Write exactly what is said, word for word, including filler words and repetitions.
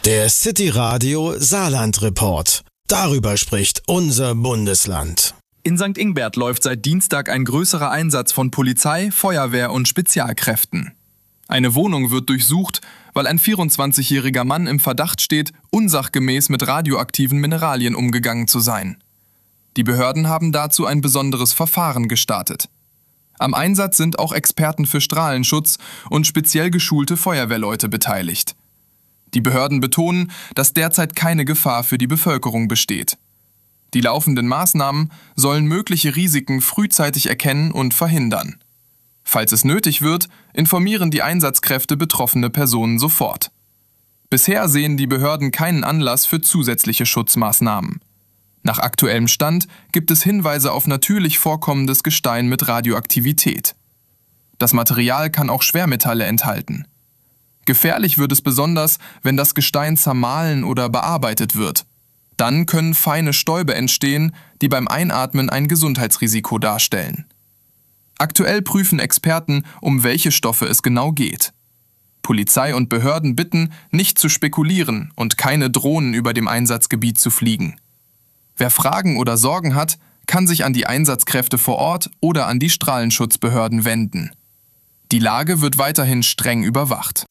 Der City Radio Saarland Report. Darüber spricht unser Bundesland. In Sankt Ingbert läuft seit Dienstag ein größerer Einsatz von Polizei, Feuerwehr und Spezialkräften. Eine Wohnung wird durchsucht, weil ein vierundzwanzigjähriger Mann im Verdacht steht, unsachgemäß mit radioaktiven Mineralien umgegangen zu sein. Die Behörden haben dazu ein besonderes Verfahren gestartet. Am Einsatz sind auch Experten für Strahlenschutz und speziell geschulte Feuerwehrleute beteiligt. Die Behörden betonen, dass derzeit keine Gefahr für die Bevölkerung besteht. Die laufenden Maßnahmen sollen mögliche Risiken frühzeitig erkennen und verhindern. Falls es nötig wird, informieren die Einsatzkräfte betroffene Personen sofort. Bisher sehen die Behörden keinen Anlass für zusätzliche Schutzmaßnahmen. Nach aktuellem Stand gibt es Hinweise auf natürlich vorkommendes Gestein mit Radioaktivität. Das Material kann auch Schwermetalle enthalten. Gefährlich wird es besonders, wenn das Gestein zermahlen oder bearbeitet wird. Dann können feine Stäube entstehen, die beim Einatmen ein Gesundheitsrisiko darstellen. Aktuell prüfen Experten, um welche Stoffe es genau geht. Polizei und Behörden bitten, nicht zu spekulieren und keine Drohnen über dem Einsatzgebiet zu fliegen. Wer Fragen oder Sorgen hat, kann sich an die Einsatzkräfte vor Ort oder an die Strahlenschutzbehörden wenden. Die Lage wird weiterhin streng überwacht.